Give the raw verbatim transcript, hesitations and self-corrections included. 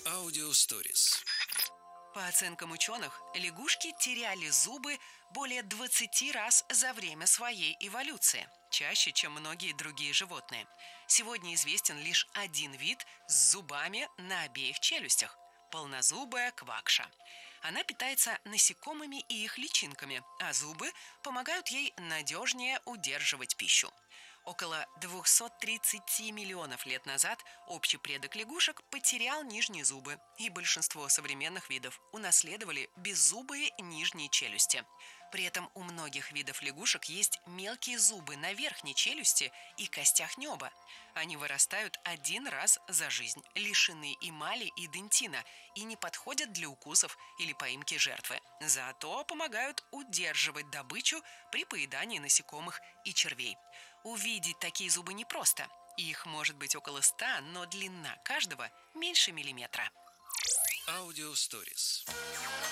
Аудиосторис. По оценкам ученых, лягушки теряли зубы более двадцати раз за время своей эволюции, чаще, чем многие другие животные. Сегодня известен лишь один вид с зубами на обеих челюстях – полнозубая квакша. Она питается насекомыми и их личинками, а зубы помогают ей надежнее удерживать пищу. Около двухсот тридцати миллионов лет назад общий предок лягушек потерял нижние зубы, и большинство современных видов унаследовали беззубые нижние челюсти. При этом у многих видов лягушек есть мелкие зубы на верхней челюсти и костях неба. Они вырастают один раз за жизнь, лишены эмали и дентина и не подходят для укусов или поимки жертвы. Зато помогают удерживать добычу при поедании насекомых и червей. Увидеть такие зубы непросто. Их может быть около ста, но длина каждого меньше миллиметра. Аудиосторис.